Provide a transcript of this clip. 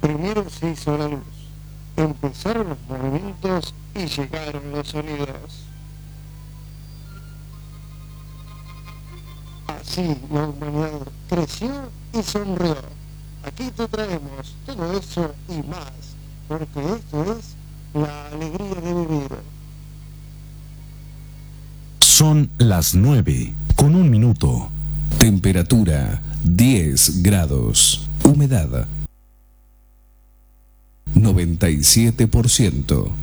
Primero se hizo la luz, empezaron los movimientos y llegaron los sonidos. Así la humanidad creció y sonrió. Aquí te traemos todo eso y más, porque esto es la alegría de vivir. Son las 9:01. Temperatura 10 grados. Humedad 97%.